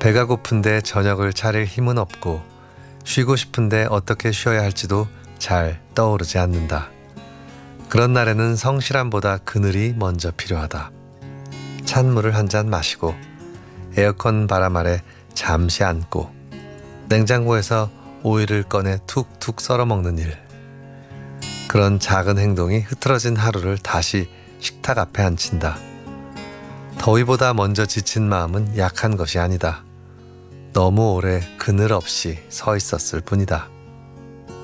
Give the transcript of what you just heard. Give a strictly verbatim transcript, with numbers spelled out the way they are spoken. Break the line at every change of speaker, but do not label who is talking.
배가 고픈데 저녁을 차릴 힘은 없고 쉬고 싶은데 어떻게 쉬어야 할지도 잘 떠오르지 않는다. 그런 날에는 성실함보다 그늘이 먼저 필요하다. 찬물을 한 잔 마시고 에어컨 바람 아래 잠시 앉고 냉장고에서 오이를 꺼내 툭툭 썰어 먹는 일. 그런 작은 행동이 흐트러진 하루를 다시 식탁 앞에 앉힌다. 더위보다 먼저 지친 마음은 약한 것이 아니다. 너무 오래 그늘 없이 서 있었을 뿐이다.